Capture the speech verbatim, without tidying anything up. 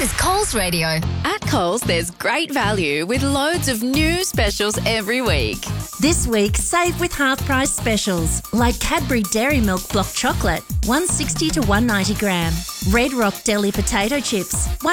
is Coles Radio. At Coles, there's great value with loads of new specials every week. This week, save with half-price specials like Cadbury Dairy Milk Block Chocolate, one hundred sixty to one hundred ninety gram. Red Rock Deli Potato Chips,